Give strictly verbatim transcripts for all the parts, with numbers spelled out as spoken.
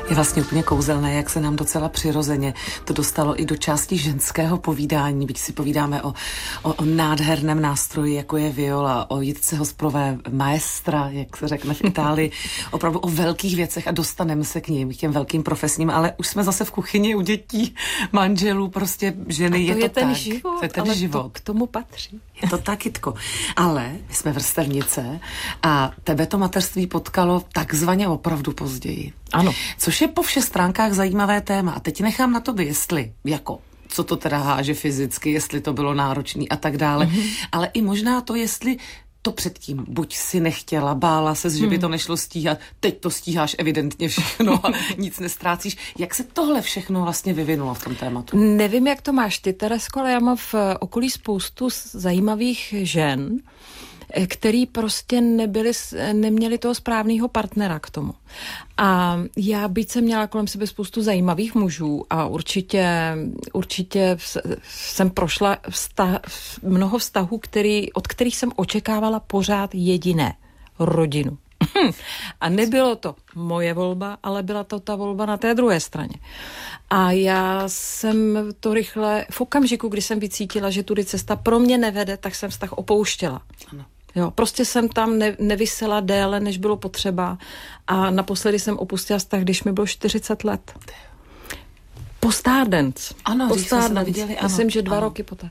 Je vlastně úplně kouzelné, jak se nám docela přirozeně to dostalo i do části ženského povídání, byť si povídáme o, o, o nádherném nástroji, jako je viola, o Jitce Hosprové maestra, jak se řekne v Itálii, opravdu o velkých věcech a dostaneme se k ním, k těm velkým profesním, ale už jsme zase v kuchyni u dětí, manželů, prostě ženy, to je to je ten tak. život, to je ten ale život. To k tomu patří. Je to tak, Jitko. Ale my jsme vrstevnice a tebe to mateřství potkalo takzvaně opravdu později. Ano. Což je po všech stránkách zajímavé téma. A teď nechám na tobě, jestli jako co to teda háže fyzicky, jestli to bylo náročné a tak dále. Mm-hmm. Ale i možná to, jestli to předtím buď si nechtěla, bála ses, že by to nešlo stíhat, teď to stíháš evidentně všechno a nic nestrácíš. Jak se tohle všechno vlastně vyvinulo v tom tématu? Nevím, jak to máš ty, Teresko, ale já mám v okolí spoustu zajímavých žen, který prostě nebyli, neměli toho správného partnera k tomu. A já byť jsem měla kolem sebe spoustu zajímavých mužů a určitě, určitě jsem prošla vztah, mnoho vztahů, který, od kterých jsem očekávala pořád jediné. Rodinu. A nebylo to moje volba, ale byla to ta volba na té druhé straně. A já jsem to rychle, v okamžiku, kdy jsem vycítila, že tudy cesta pro mě nevede, tak jsem vztah opouštěla. Ano. Jo, prostě jsem tam ne, nevysela déle, než bylo potřeba a naposledy jsem opustila vztah, když mi bylo čtyřicet let. Po Stardance. Ano, po Stardance. Viděli, ano, myslím, že dva ano. roky poté.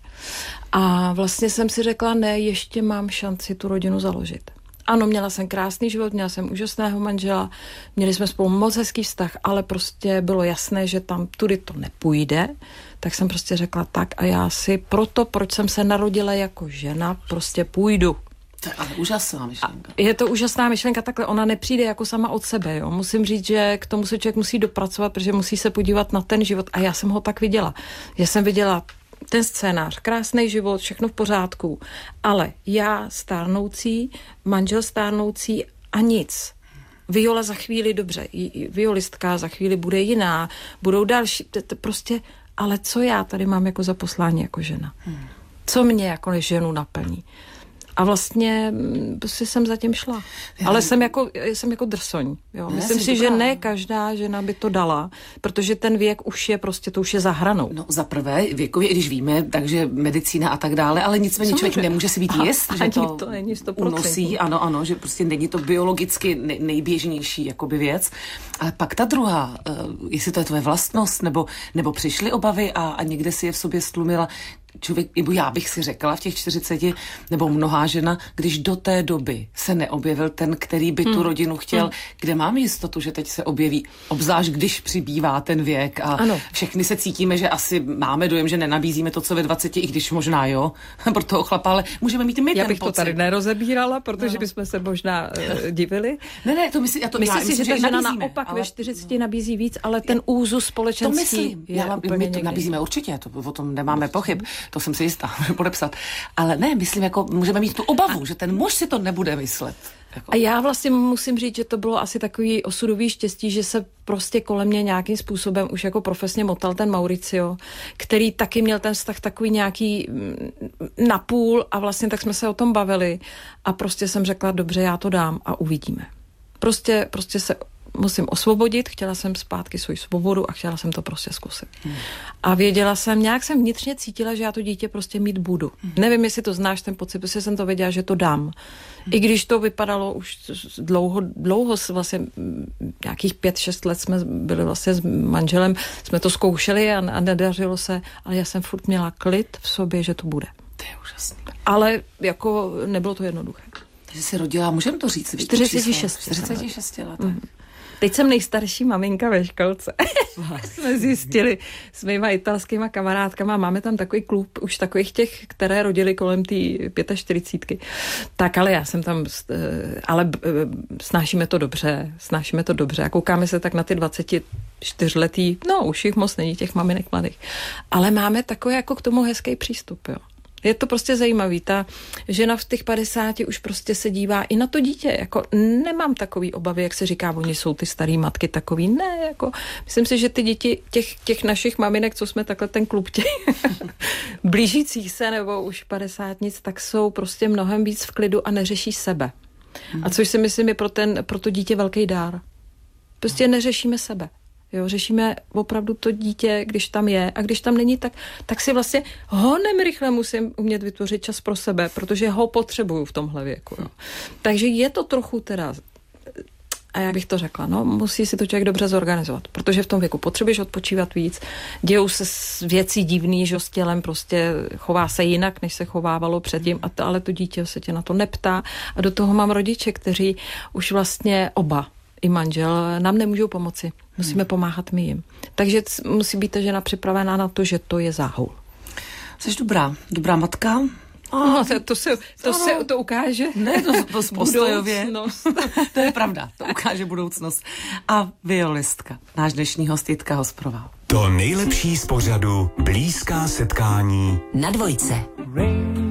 A vlastně jsem si řekla, ne, ještě mám šanci tu rodinu založit. Ano, měla jsem krásný život, měla jsem úžasného manžela, měli jsme spolu moc hezký vztah, ale prostě bylo jasné, že tam tudy to nepůjde, tak jsem prostě řekla tak a já si proto, proč jsem se narodila jako žena, prostě půjdu. To je ale úžasná myšlenka. Je to úžasná myšlenka, takhle ona nepřijde jako sama od sebe, jo. Musím říct, že k tomu se člověk musí dopracovat, protože musí se podívat na ten život a já jsem ho tak viděla. Já jsem viděla ten scénář, krásný život, všechno v pořádku, ale já stárnoucí, manžel stárnoucí a nic. Viola za chvíli dobře, violistka za chvíli bude jiná, budou další, prostě, ale co já tady mám jako za poslání jako žena? Co mě jako ženu naplní? A vlastně prostě jsem zatím šla. Já ale jsem jako, jsem jako drsoň. Jo. Myslím si, dobrá. Že ne každá žena by to dala, protože ten věk už je prostě, to už je za hranou. No za prvé, věkově, i když víme, takže medicína a tak dále, ale nicméně člověk nemůže si být jist, že to, to není sto procent. Unosí. Ano, ano, že prostě není to biologicky nej, nejběžnější jakoby věc. Ale pak ta druhá, uh, jestli to je tvoje vlastnost, nebo, nebo přišly obavy a, a někde si je v sobě stlumila, člověk, nebo já bych si řekla v těch čtyřiceti, nebo mnohá žena, když do té doby se neobjevil ten, který by tu hmm. rodinu chtěl, hmm. kde mám jistotu, že teď se objeví, obzvlášť když přibývá ten věk a ano. Všechny se cítíme, že asi máme dojem, že nenabízíme to, co ve dvaceti, i když možná jo, pro toho chlapa, ale můžeme mít i my já ten bych pocit. To tady nerozebírala, protože no. bychom se možná uh, divili. Ne, ne, to myslím, já to, myslím já si, myslím, že ta žena nabízíme, naopak ale... ve čtyřiceti nabízí víc, ale ten úzus společenský to myslím. je já, úplně my to nabízíme určitě, to, o tom nemáme pochyb, to jsem si jistá. podepsat. Ale ne, myslím, jako můžeme mít tu obavu, a... že ten muž si to nebude myslet. Jako. A já vlastně musím říct, že to bylo asi takový osudový štěstí, že se prostě kolem mě nějakým způsobem už jako profesně motal ten Mauricio, který taky měl ten vztah takový nějaký napůl a vlastně tak jsme se o tom bavili a prostě jsem řekla, dobře, já to dám a uvidíme. Prostě, prostě se musím osvobodit, chtěla jsem zpátky svoji svobodu a chtěla jsem to prostě zkusit. Hmm. A věděla jsem, nějak jsem vnitřně cítila, že já to dítě prostě mít budu. Hmm. Nevím, jestli to znáš, ten pocit, protože jsem to věděla, že to dám. Hmm. I když to vypadalo už dlouho, dlouho vlastně nějakých pět, šest let jsme byli vlastně s manželem, jsme to zkoušeli a, a nedařilo se, ale já jsem furt měla klid v sobě, že to bude. To je úžasný. Ale jako nebylo to jednoduché. Takže jsi rodila, můžeme to říct? čtyřicet šest. čtyřicet šest let. Mm. Teď jsem nejstarší maminka ve školce. Jsme zjistili s mýma italskýma kamarádkama, máme tam takový klub už takových těch, které rodili kolem té čtyřicítky. Tak ale já jsem tam, ale snášíme to dobře, snášíme to dobře a koukáme se tak na ty dvacetičtyřletý, no už jich moc není těch maminek mladých, ale máme takový jako k tomu hezký přístup, jo. Je to prostě zajímavý. Ta žena v těch padesáti už prostě se dívá i na to dítě. Jako nemám takový obavy, jak se říká, oni jsou ty starý matky takový. Ne, jako myslím si, že ty děti těch, těch našich maminek, co jsme takhle ten klub těch blížících se nebo už padesátnic, tak jsou prostě mnohem víc v klidu a neřeší sebe. Hmm. A což si myslím je pro, ten, pro to dítě velký dár. Prostě neřešíme sebe. Jo, řešíme opravdu to dítě, když tam je a když tam není, tak, tak si vlastně honem rychle musím umět vytvořit čas pro sebe, protože ho potřebuju v tomhle věku. Jo. Takže je to trochu teda, a jak bych to řekla, no, musí si to člověk dobře zorganizovat, protože v tom věku potřebuješ odpočívat víc, dějou se věcí divný, že s tělem prostě chová se jinak, než se chovávalo předtím, a to, ale to dítě se tě na to neptá a do toho mám rodiče, kteří už vlastně oba i manžel nám nemůžou pomoci. Musíme pomáhat my jim. Takže musí být ta žena připravená na to, že to je záhul. Jsi dobrá, dobrá matka. No, to, to, se, to, se, to ukáže. Ne, to, to postojově. To je pravda, to ukáže budoucnost. A violistka, náš dnešní host Jitka Hosprová. To nejlepší z pořadu Blízká setkání na Dvojce.